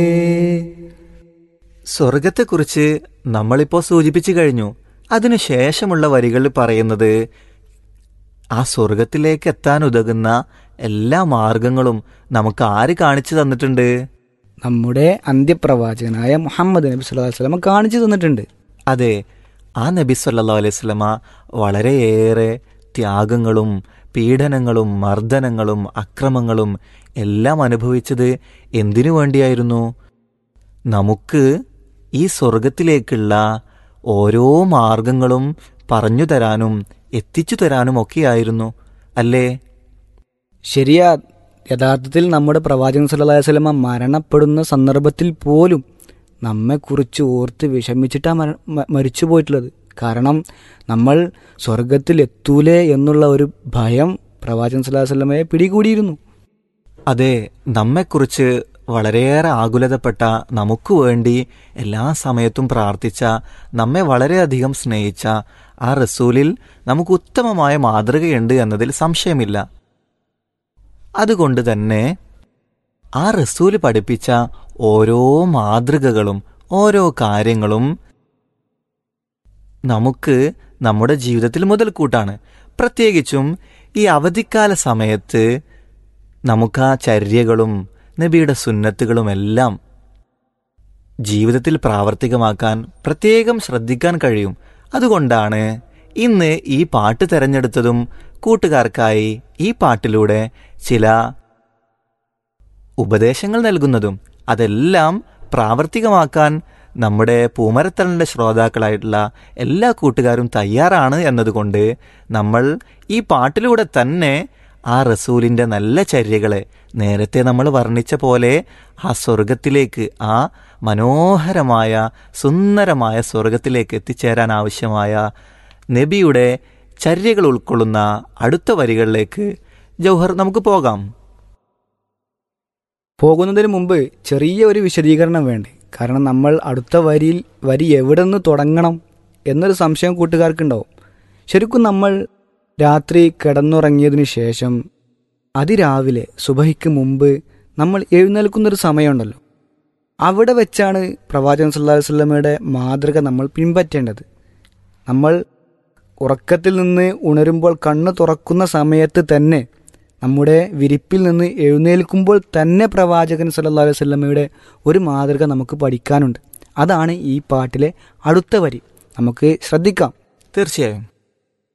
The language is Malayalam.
സ്വർഗത്തെക്കുറിച്ച് നമ്മളിപ്പോൾ സൂചിപ്പിച്ചു കഴിഞ്ഞു. അതിനുശേഷമുള്ള വരികളിൽ പറയുന്നത് ആ സ്വർഗത്തിലേക്ക് എത്താൻ ഉതകുന്ന എല്ലാ മാർഗങ്ങളും നമുക്ക് ആര് കാണിച്ചു തന്നിട്ടുണ്ട്? നമ്മുടെ അന്ത്യപ്രവാചകനായ മുഹമ്മദ് നബി സല്ലല്ലാഹു അലൈഹി വസല്ലം കാണിച്ചു തന്നിട്ടുണ്ട്. അതെ, ആ നബി സല്ലല്ലാഹു അലൈഹി വസല്ലമ വളരെയേറെ ത്യാഗങ്ങളും പീഡനങ്ങളും മർദ്ദനങ്ങളും അക്രമങ്ങളും എല്ലാം അനുഭവിച്ചത് എന്തിനു വേണ്ടിയായിരുന്നു? നമുക്ക് ഈ സ്വർഗത്തിലേക്കുള്ള ഓരോ മാർഗങ്ങളും പറഞ്ഞു തരാനും എത്തിച്ചു തരാനും ഒക്കെയായിരുന്നു, അല്ലേ? ശരിയാ. യഥാർത്ഥത്തിൽ നമ്മുടെ പ്രവാചകൻ സല്ലല്ലാഹു അലൈഹി വസല്ലം മരണപ്പെടുന്ന സന്ദർഭത്തിൽ പോലും നമ്മെക്കുറിച്ച് ഓർത്ത് വിഷമിച്ചിട്ടാണ് മരിച്ചു പോയിട്ടുള്ളത്. കാരണം നമ്മൾ സ്വർഗത്തിൽ എത്തൂലേ എന്നുള്ള ഒരു ഭയം പ്രവാചകൻ സല്ലല്ലാഹു അലൈഹി വസല്ലമയെ പിടികൂടിയിരുന്നു. അതെ, നമ്മെക്കുറിച്ച് വളരെയേറെ ആകുലതപ്പെട്ട, നമുക്ക് വേണ്ടി എല്ലാ സമയത്തും പ്രാർത്ഥിച്ച, നമ്മെ വളരെയധികം സ്നേഹിച്ച ആ റസൂലിൽ നമുക്ക് ഉത്തമമായ മാതൃകയുണ്ട് എന്നതിൽ സംശയമില്ല. അതുകൊണ്ട് തന്നെ ആ റസൂല് പഠിപ്പിച്ച ഓരോ മാതൃകകളും ഓരോ കാര്യങ്ങളും നമുക്ക് നമ്മുടെ ജീവിതത്തിൽ മുതൽക്കൂട്ടാണ്. പ്രത്യേകിച്ചും ഈ അവധിക്കാല സമയത്ത് നമുക്ക് ആ ചര്യകളും നബിയുടെ സുന്നത്തുകളുമെല്ലാം ജീവിതത്തിൽ പ്രാവർത്തികമാക്കാൻ പ്രത്യേകം ശ്രദ്ധിക്കാൻ കഴിയും. അതുകൊണ്ടാണ് ഇന്ന് ഈ പാട്ട് തിരഞ്ഞെടുത്തതും കൂട്ടുകാർക്കായി ഈ പാട്ടിലൂടെ ചില ഉപദേശങ്ങൾ നൽകുന്നതും. അതെല്ലാം പ്രാവർത്തികമാക്കാൻ നമ്മുടെ പൂമരത്തലിൻ്റെ ശ്രോതാക്കളായിട്ടുള്ള എല്ലാ കൂട്ടുകാരും തയ്യാറാണ് എന്നതുകൊണ്ട് നമ്മൾ ഈ പാട്ടിലൂടെ തന്നെ ആ റസൂലിൻ്റെ നല്ല ചര്യകളെ നേരത്തെ നമ്മൾ വർണ്ണിച്ച പോലെ ആ സ്വർഗത്തിലേക്ക്, ആ മനോഹരമായ സുന്ദരമായ സ്വർഗത്തിലേക്ക് എത്തിച്ചേരാൻ ആവശ്യമായ നബിയുടെ ചര്യകൾ ഉൾക്കൊള്ളുന്ന അടുത്ത വരികളിലേക്ക് ജൗഹർ നമുക്ക് പോകാം. പോകുന്നതിന് മുമ്പ് ചെറിയ ഒരു വിശദീകരണം വേണ്ടേ? കാരണം നമ്മൾ അടുത്ത വരി എവിടെ നിന്ന് തുടങ്ങണം എന്നൊരു സംശയം കൂട്ടുകാർക്കുണ്ടാവും. ശരിക്കും നമ്മൾ രാത്രി കിടന്നുറങ്ങിയതിനു ശേഷം അതിരാവിലെ സുബഹിക്ക് മുമ്പ് നമ്മൾ എഴുന്നേൽക്കുന്നൊരു സമയമുണ്ടല്ലോ, അവിടെ വെച്ചാണ് പ്രവാചകൻ സല്ലല്ലാഹു അലൈഹി വസല്ലമയുടെ മാതൃക നമ്മൾ പിൻപറ്റേണ്ടത്. നമ്മൾ ഉറക്കത്തിൽ നിന്ന് ഉണരുമ്പോൾ കണ്ണ് തുറക്കുന്ന സമയത്ത് തന്നെ, നമ്മുടെ വിരിപ്പിൽ നിന്ന് എഴുന്നേൽക്കുമ്പോൾ തന്നെ പ്രവാചകൻ സല്ലല്ലാഹു അലൈഹി വസല്ലമയുടെ ഒരു മാതൃക നമുക്ക് പഠിക്കാനുണ്ട്. അതാണ് ഈ പാട്ടിലെ അടുത്ത വരി. നമുക്ക് ശ്രദ്ധിക്കാം. തീർച്ചയായും.